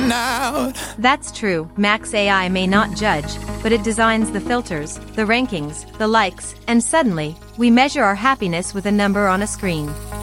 out. That's true, Max AI may not judge, but it designs the filters, the rankings, the likes, and suddenly, we measure our happiness with a number on a screen.